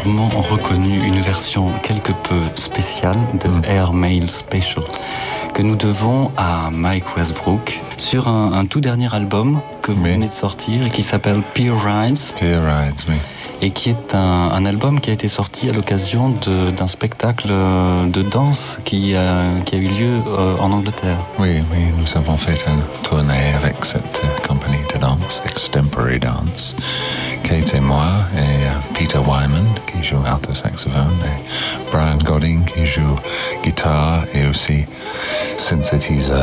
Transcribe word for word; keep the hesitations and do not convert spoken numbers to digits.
sûrement reconnu une version quelque peu spéciale de mm. Air Mail Special que nous devons à Mike Westbrook sur un, un tout dernier album que vous oui. venez de sortir et qui s'appelle Peer Rides. Peer Rides, oui. Et qui est un, un album qui a été sorti à l'occasion de, d'un spectacle de danse qui a, qui a eu lieu euh, en Angleterre. Oui, oui, nous avons fait une tournée avec cette euh, compagnie de danse, Extemporary Dance, Kate et moi, et euh, Peter Wyman qui joue alto saxophone, et Brian Godding qui joue guitare et aussi synthétiseur.